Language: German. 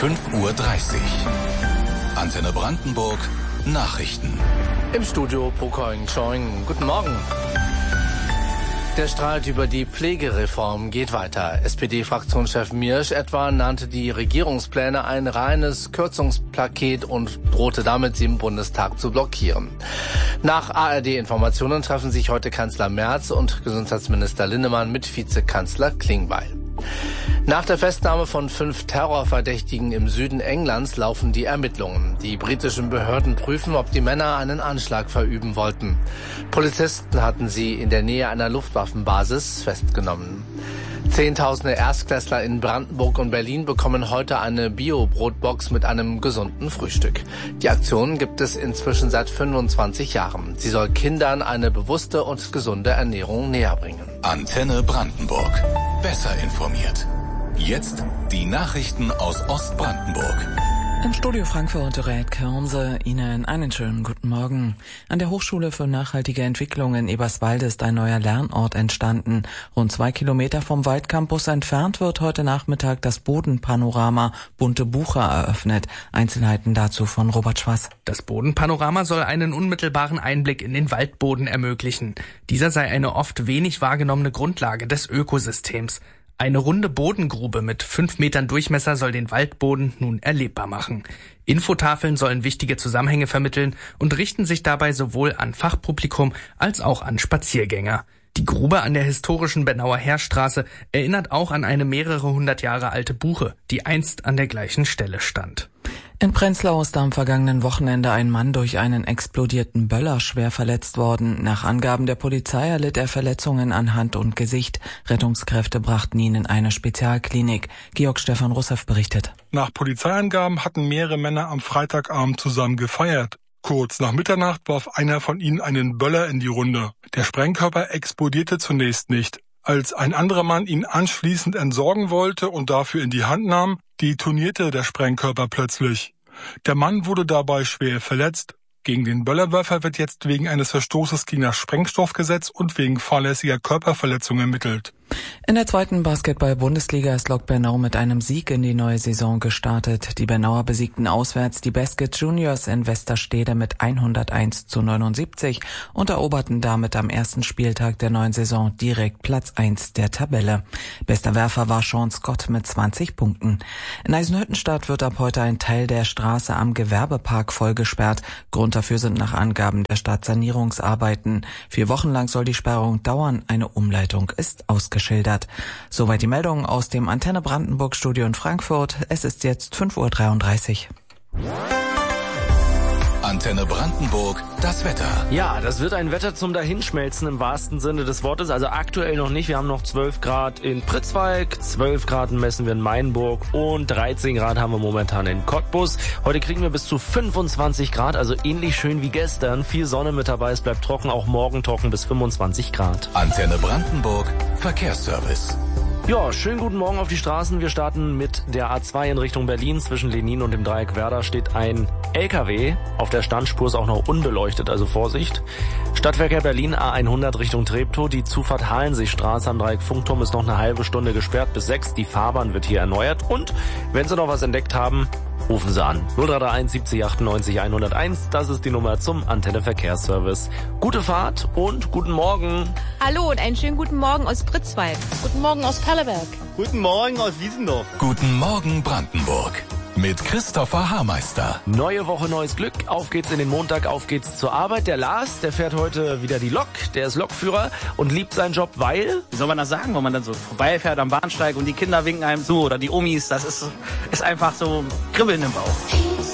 5:30 Uhr. Antenne Brandenburg Nachrichten. Im Studio Pokoing Choing. Guten Morgen. Der Streit über die Pflegereform geht weiter. SPD-Fraktionschef Miersch etwa nannte die Regierungspläne ein reines Kürzungspaket und drohte damit, sie im Bundestag zu blockieren. Nach ARD-Informationen treffen sich heute Kanzler Merz und Gesundheitsminister Linnemann mit Vizekanzler Klingbeil. Nach der Festnahme von 5 Terrorverdächtigen im Süden Englands laufen die Ermittlungen. Die britischen Behörden prüfen, ob die Männer einen Anschlag verüben wollten. Polizisten hatten sie in der Nähe einer Luftwaffenbasis festgenommen. Zehntausende Erstklässler in Brandenburg und Berlin bekommen heute eine Bio-Brotbox mit einem gesunden Frühstück. Die Aktion gibt es inzwischen seit 25 Jahren. Sie soll Kindern eine bewusste und gesunde Ernährung näherbringen. Antenne Brandenburg. Besser informiert. Jetzt die Nachrichten aus Ostbrandenburg. Im Studio Frankfurt Rät Kirnse, Ihnen einen schönen guten Morgen. An der Hochschule für nachhaltige Entwicklung in Eberswalde ist ein neuer Lernort entstanden. Rund 2 Kilometer vom Waldcampus entfernt wird heute Nachmittag das Bodenpanorama Bunte Buche eröffnet. Einzelheiten dazu von Robert Schwass. Das Bodenpanorama soll einen unmittelbaren Einblick in den Waldboden ermöglichen. Dieser sei eine oft wenig wahrgenommene Grundlage des Ökosystems. Eine runde Bodengrube mit 5 Metern Durchmesser soll den Waldboden nun erlebbar machen. Infotafeln sollen wichtige Zusammenhänge vermitteln und richten sich dabei sowohl an Fachpublikum als auch an Spaziergänger. Die Grube an der historischen Bernauer Heerstraße erinnert auch an eine mehrere 100 Jahre alte Buche, die einst an der gleichen Stelle stand. In Prenzlau ist am vergangenen Wochenende ein Mann durch einen explodierten Böller schwer verletzt worden. Nach Angaben der Polizei erlitt er Verletzungen an Hand und Gesicht. Rettungskräfte brachten ihn in eine Spezialklinik. Georg Stefan Russeff berichtet. Nach Polizeiangaben hatten mehrere Männer am Freitagabend zusammen gefeiert. Kurz nach Mitternacht warf einer von ihnen einen Böller in die Runde. Der Sprengkörper explodierte zunächst nicht. Als ein anderer Mann ihn anschließend entsorgen wollte und dafür in die Hand nahm, detonierte der Sprengkörper plötzlich. Der Mann wurde dabei schwer verletzt. Gegen den Böllerwerfer wird jetzt wegen eines Verstoßes gegen das Sprengstoffgesetz und wegen fahrlässiger Körperverletzung ermittelt. In der 2. Basketball-Bundesliga ist Lok Bernau mit einem Sieg in die neue Saison gestartet. Die Bernauer besiegten auswärts die Baskets Juniors in Westerstede mit 101:79 und eroberten damit am ersten Spieltag der neuen Saison direkt Platz 1 der Tabelle. Bester Werfer war Sean Scott mit 20 Punkten. In Eisenhüttenstadt wird ab heute ein Teil der Straße am Gewerbepark voll gesperrt. Grund dafür sind nach Angaben der Stadt Sanierungsarbeiten. 4 Wochen lang soll die Sperrung dauern. Eine Umleitung ist ausgeschildert. Soweit die Meldung aus dem Antenne Brandenburg Studio in Frankfurt. Es ist jetzt 5:33 Uhr. Antenne Brandenburg, das Wetter. Ja, das wird ein Wetter zum Dahinschmelzen im wahrsten Sinne des Wortes. Also aktuell noch nicht. Wir haben noch 12 Grad in Pritzwalk, 12 Grad messen wir in Mainburg und 13 Grad haben wir momentan in Cottbus. Heute kriegen wir bis zu 25 Grad, also ähnlich schön wie gestern. Viel Sonne mit dabei, es bleibt trocken, auch morgen trocken bis 25 Grad. Antenne Brandenburg, Verkehrsservice. Ja, schönen guten Morgen auf die Straßen. Wir starten mit der A2 in Richtung Berlin. Zwischen Lenin und dem Dreieck Werder steht ein LKW. Auf der Standspur ist auch noch unbeleuchtet, also Vorsicht. Stadtverkehr Berlin A100 Richtung Treptow. Die Zufahrt Hallenseestraße am Dreieck Funkturm ist noch eine halbe Stunde gesperrt bis 6. Die Fahrbahn wird hier erneuert. Und wenn Sie noch was entdeckt haben, rufen Sie an. 0331 70 98 101. Das ist die Nummer zum Antenne Verkehrsservice. Gute Fahrt und guten Morgen. Hallo und einen schönen guten Morgen aus Pritzwalk. Guten Morgen aus Perleberg. Guten Morgen aus Wiesendorf. Guten Morgen Brandenburg. Mit Christopher Haarmeister. Neue Woche, neues Glück. Auf geht's in den Montag, auf geht's zur Arbeit. Der Lars, der fährt heute wieder die Lok. Der ist Lokführer und liebt seinen Job, weil... Wie soll man das sagen, wenn man dann so vorbeifährt am Bahnsteig und die Kinder winken einem zu oder die Omis? Das ist einfach so Kribbeln im Bauch.